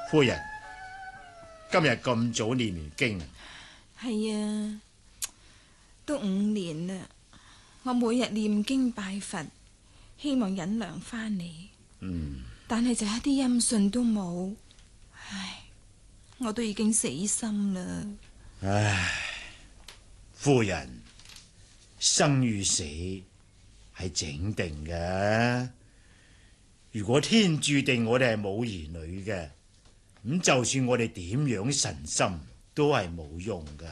夫人，今日咁早念完經啊？ 係啊，都5年啦。我每日念經拜佛，希望忍良翻嚟。但係就一啲音訊都冇。唉，我都已經死心啦。 唉，夫人，生與死係整定嘅。如果天注定我哋係冇兒女嘅，咁就算我哋點樣神心都係冇用噶。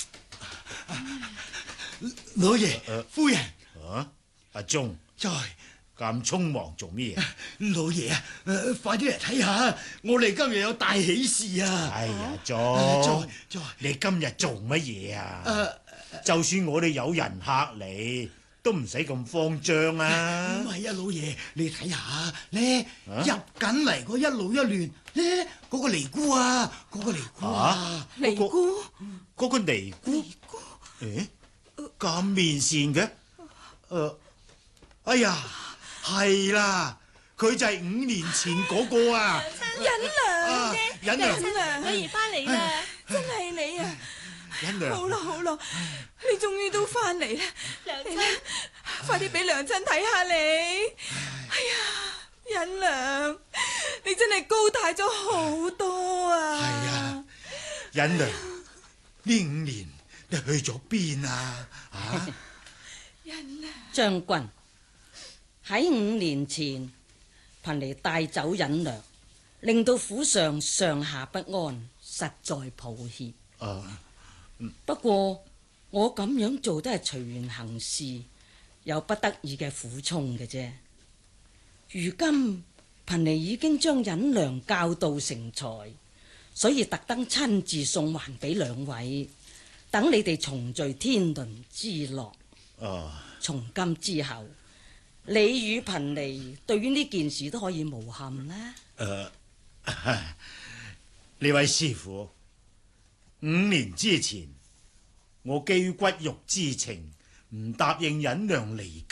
老爺，夫人， 阿忠， 在咁匆忙做咩嘢？ 老爺啊，快啲嚟睇下，我哋今日有大喜事啊！ 哎呀，忠， 在你今日做乜嘢啊？就算我哋有人客嚟，都唔使咁慌張啊！ 唔係啊，老爺，你睇下咧，入緊嚟嗰一老一亂咧，嗰個尼姑啊，嗰個尼姑啊， 尼姑， 嗰個尼姑，誒，咁面善嘅？哎呀，係啦，佢就係5年前嗰個啊！ 忍良， 忍良， 女兒翻嚟啦，真係你啊！ 忍良， 好啦，你終於都翻嚟啦， 娘親， 快啲俾娘親睇下你。哎呀，忍良，你真係高大咗好多啊！ 係啊，忍良，呢5年你去咗邊啊？ 忍良， 將軍喺5年前，貧尼帶走忍良，令到府上上下不安，實在抱歉。不過我咁樣做都係隨緣行事，有不得已嘅苦衷嘅啫。如今貧尼已經將忍良教導成才，所以特登親自送還俾2位，等你哋重聚天倫之樂。從今之後，你與貧尼對於呢件事都可以無憾啦。 呢位師傅，5年之前，我基於骨肉之情，唔答應忍良離家。